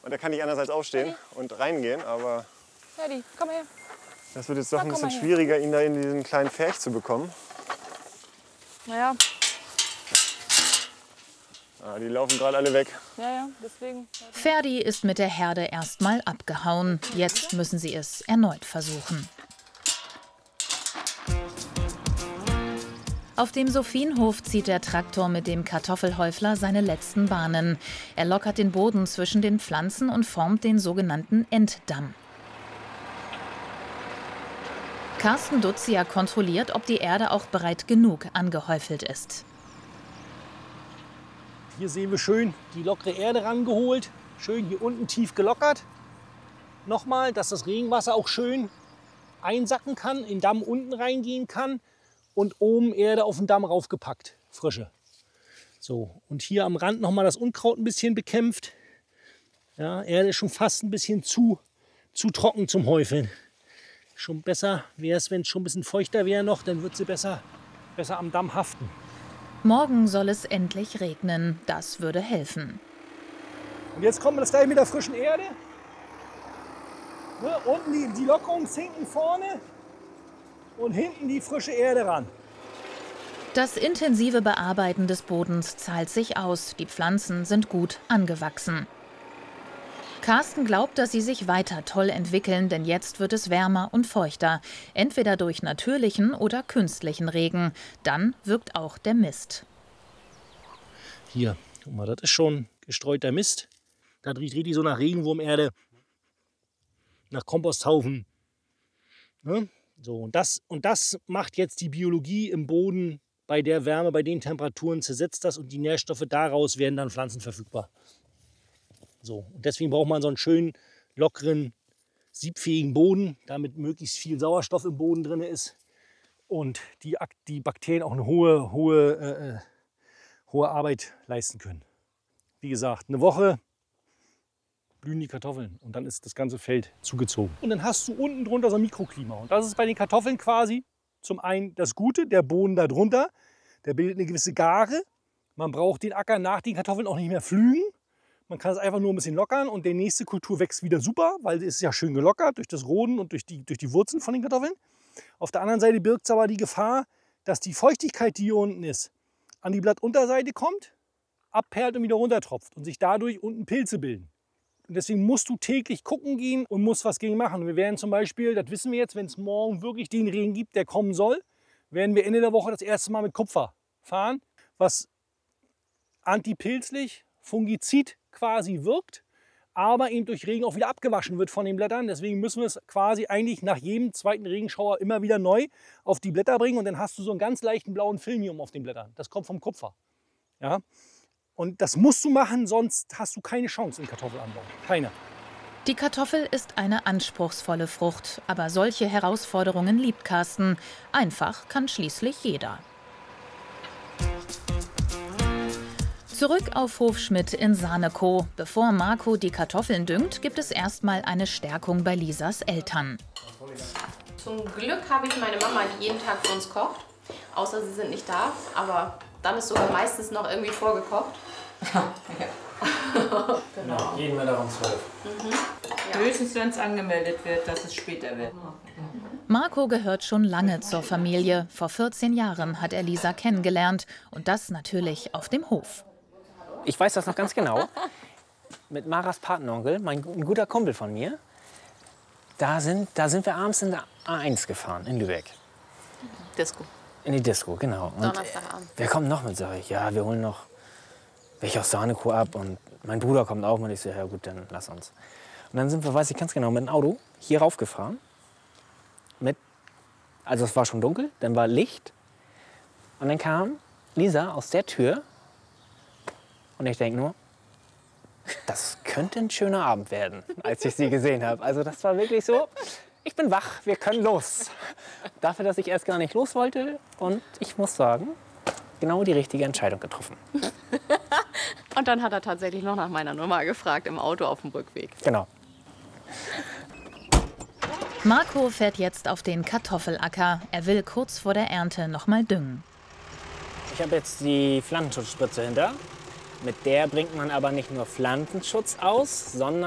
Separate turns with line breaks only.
Und er kann nicht anders als aufstehen und reingehen, aber
Ferdi, komm her.
das wird jetzt doch ein bisschen schwieriger, ihn da in diesen kleinen Pferch zu bekommen.
Naja.
Ah, die laufen gerade alle weg.
Ja, deswegen.
Ferdi ist mit der Herde erstmal abgehauen. Jetzt müssen sie es erneut versuchen. Auf dem Sophienhof zieht der Traktor mit dem Kartoffelhäufler seine letzten Bahnen. Er lockert den Boden zwischen den Pflanzen und formt den sogenannten Enddamm. Carsten Dutzia kontrolliert, ob die Erde auch breit genug angehäufelt ist.
Hier sehen wir schön die lockere Erde rangeholt, schön hier unten tief gelockert. Nochmal, dass das Regenwasser auch schön einsacken kann, in den Damm unten reingehen kann und oben Erde auf den Damm raufgepackt, frische. So, und hier am Rand nochmal das Unkraut ein bisschen bekämpft. Ja, Erde ist schon fast ein bisschen zu trocken zum Häufeln. Schon besser wäre es, wenn es schon ein bisschen feuchter wäre noch, dann wird sie besser am Damm haften.
Morgen soll es endlich regnen. Das würde helfen.
Und jetzt kommt das gleich mit der frischen Erde. Ne, unten die Lockerung hinten vorne und hinten die frische Erde ran.
Das intensive Bearbeiten des Bodens zahlt sich aus. Die Pflanzen sind gut angewachsen. Carsten glaubt, dass sie sich weiter toll entwickeln, denn jetzt wird es wärmer und feuchter. Entweder durch natürlichen oder künstlichen Regen. Dann wirkt auch der Mist.
Hier, guck mal, das ist schon gestreuter Mist. Da riecht richtig so nach Regenwurmerde, nach Komposthaufen. Ne? So, und das macht jetzt die Biologie im Boden bei der Wärme, bei den Temperaturen, zersetzt das und die Nährstoffe daraus werden dann Pflanzen verfügbar. So, und deswegen braucht man so einen schönen, lockeren, siebfähigen Boden, damit möglichst viel Sauerstoff im Boden drin ist und die Bakterien auch eine hohe Arbeit leisten können. Wie gesagt, eine Woche blühen die Kartoffeln und dann ist das ganze Feld zugezogen. Und dann hast du unten drunter so ein Mikroklima. Und das ist bei den Kartoffeln quasi zum einen das Gute, der Boden da drunter, der bildet eine gewisse Gare. Man braucht den Acker nach den Kartoffeln auch nicht mehr pflügen. Man kann es einfach nur ein bisschen lockern und die nächste Kultur wächst wieder super, weil es ist ja schön gelockert durch das Roden und durch die Wurzeln von den Kartoffeln. Auf der anderen Seite birgt es aber die Gefahr, dass die Feuchtigkeit, die hier unten ist, an die Blattunterseite kommt, abperlt und wieder runtertropft und sich dadurch unten Pilze bilden. Und deswegen musst du täglich gucken gehen und musst was gegen machen. Wir werden zum Beispiel, das wissen wir jetzt, wenn es morgen wirklich den Regen gibt, der kommen soll, werden wir Ende der Woche das erste Mal mit Kupfer fahren, was antipilzlich, fungizid quasi wirkt, aber eben durch Regen auch wieder abgewaschen wird von den Blättern. Deswegen müssen wir es quasi eigentlich nach jedem zweiten Regenschauer immer wieder neu auf die Blätter bringen und dann hast du so einen ganz leichten blauen Film auf den Blättern. Das kommt vom Kupfer. Ja? Und das musst du machen, sonst hast du keine Chance im Kartoffelanbau. Keine.
Die Kartoffel ist eine anspruchsvolle Frucht, aber solche Herausforderungen liebt Carsten. Einfach kann schließlich jeder. Zurück auf Hof Schmidt in Sarnekow. Bevor Marco die Kartoffeln düngt, gibt es erstmal eine Stärkung bei Lisas Eltern.
Zum Glück habe ich meine Mama, die jeden Tag für uns kocht. Außer sie sind nicht da, aber dann ist sogar meistens noch irgendwie vorgekocht.
Genau, jeden Mittag um 12.
Ja. Höchstens, wenn es angemeldet wird, dass es später wird.
Marco gehört schon lange zur Familie. Vor 14 Jahren hat er Lisa kennengelernt. Und das natürlich auf dem Hof.
Ich weiß das noch ganz genau. Mit Maras Patenonkel, ein guter Kumpel von mir, da sind wir abends in der A1 gefahren, in Lübeck.
Disco.
In die Disco, genau. Und
Donnerstagabend.
wer kommt noch mit? Sag ich, ja, wir holen noch welche aus Sarnekow ab. Und mein Bruder kommt auch mit. Ich so, ja gut, dann lass uns. Und dann sind wir, weiß ich ganz genau, mit dem Auto hier raufgefahren. Also es war schon dunkel, dann war Licht. Und dann kam Lisa aus der Tür. Und ich denke nur, das könnte ein schöner Abend werden, als ich sie gesehen habe. Also das war wirklich so, ich bin wach, wir können los. Dafür, dass ich erst gar nicht los wollte. Und ich muss sagen, genau die richtige Entscheidung getroffen.
Und dann hat er tatsächlich noch nach meiner Nummer gefragt im Auto auf dem Rückweg.
Genau.
Marco fährt jetzt auf den Kartoffelacker. Er will kurz vor der Ernte noch mal düngen.
Ich habe jetzt die Pflanzenschutzspritze hinter. Mit der bringt man aber nicht nur Pflanzenschutz aus, sondern